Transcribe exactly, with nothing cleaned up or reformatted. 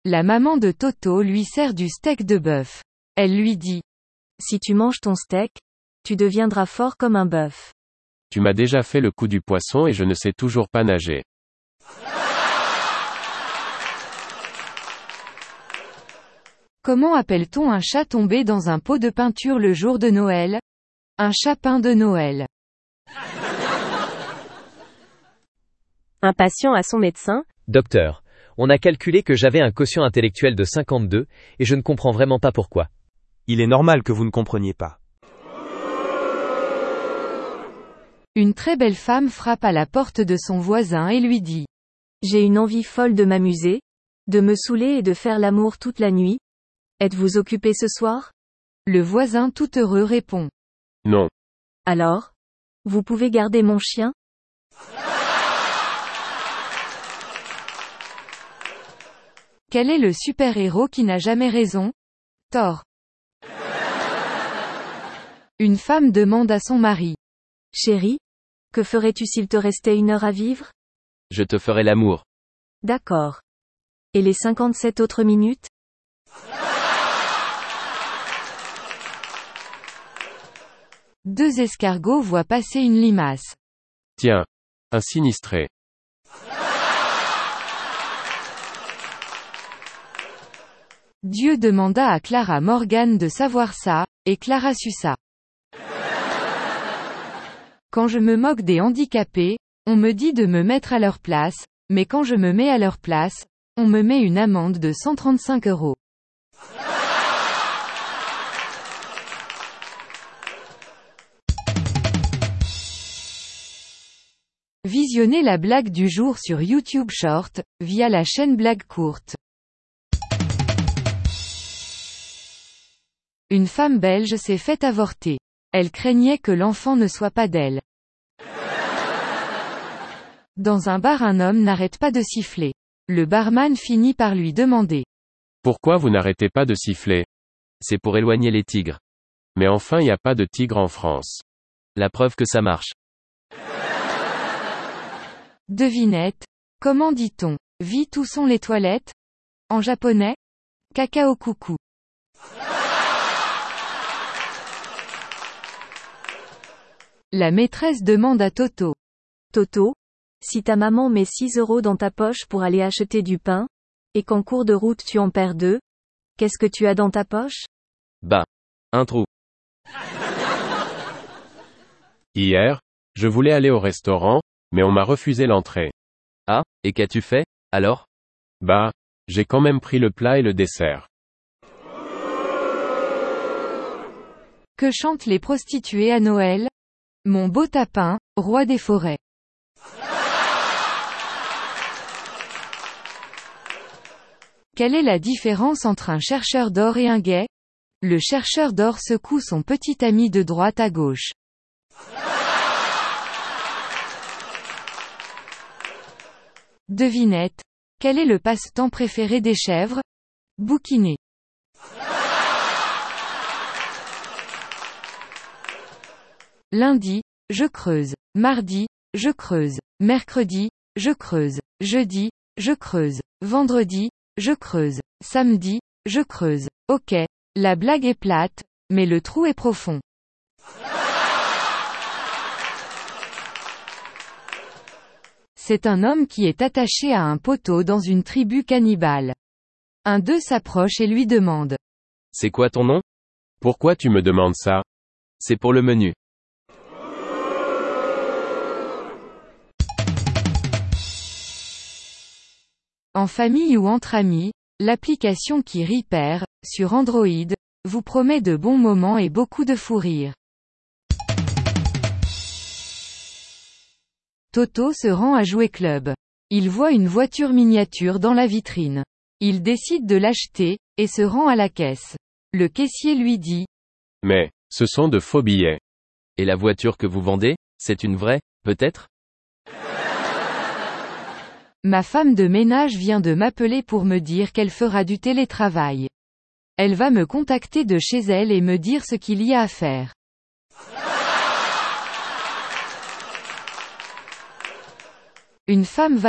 La maman de Toto lui sert du steak de bœuf. Elle lui dit: Si tu manges ton steak, tu deviendras fort comme un bœuf. Tu m'as déjà fait le coup du poisson et je ne sais toujours pas nager. Comment appelle-t-on un chat tombé dans un pot de peinture le jour de Noël? Un chat peint de Noël. Un patient à son médecin: Docteur, on a calculé que j'avais un quotient intellectuel de cinquante-deux, et je ne comprends vraiment pas pourquoi. Il est normal que vous ne compreniez pas. Une très belle femme frappe à la porte de son voisin et lui dit: J'ai une envie folle de m'amuser, de me saouler et de faire l'amour toute la nuit. Êtes-vous occupé ce soir? Le voisin tout heureux répond: Non. Alors? Vous pouvez garder mon chien? Quel est le super-héros qui n'a jamais raison? Thor. Une femme demande à son mari: Chérie, que ferais-tu s'il te restait une heure à vivre? Je te ferai l'amour. D'accord. Et les cinquante-sept autres minutes? Deux escargots voient passer une limace. Tiens. Un sinistré. Dieu demanda à Clara Morgan de savoir ça, et Clara sut ça. Quand je me moque des handicapés, on me dit de me mettre à leur place, mais quand je me mets à leur place, on me met une amende de cent trente-cinq euros. Visionnez la blague du jour sur YouTube Short, via la chaîne Blague Courte. Une femme belge s'est fait avorter. Elle craignait que l'enfant ne soit pas d'elle. Dans un bar, un homme n'arrête pas de siffler. Le barman finit par lui demander: Pourquoi vous n'arrêtez pas de siffler? C'est pour éloigner les tigres. Mais enfin il n'y a pas de tigre en France. La preuve que ça marche. Devinette. Comment dit-on vite où sont les toilettes? En japonais? Cacao coucou. La maîtresse demande à Toto: Toto, si ta maman met six euros dans ta poche pour aller acheter du pain, et qu'en cours de route tu en perds deux, qu'est-ce que tu as dans ta poche? Bah. Un trou. Hier, je voulais aller au restaurant, mais on m'a refusé l'entrée. Ah, et qu'as-tu fait, alors? Bah, j'ai quand même pris le plat et le dessert. Que chantent les prostituées à Noël? Mon beau tapin, roi des forêts. Quelle est la différence entre un chercheur d'or et un gay? Le chercheur d'or secoue son petit ami de droite à gauche. Devinette. Quel est le passe-temps préféré des chèvres? Bouquiner. Lundi, je creuse. Mardi, je creuse. Mercredi, je creuse. Jeudi, je creuse. Vendredi, je creuse. Samedi, je creuse. Ok. La blague est plate, mais le trou est profond. C'est un homme qui est attaché à un poteau dans une tribu cannibale. Un d'eux s'approche et lui demande: C'est quoi ton nom? Pourquoi tu me demandes ça? C'est pour le menu. En famille ou entre amis, l'application qui rit perd, sur Android, vous promet de bons moments et beaucoup de fou rire. Toto se rend à Jouet Club. Il voit une voiture miniature dans la vitrine. Il décide de l'acheter, et se rend à la caisse. Le caissier lui dit: Mais, ce sont de faux billets. Et la voiture que vous vendez, c'est une vraie, peut-être? Ma femme de ménage vient de m'appeler pour me dire qu'elle fera du télétravail. Elle va me contacter de chez elle et me dire ce qu'il y a à faire. Une femme va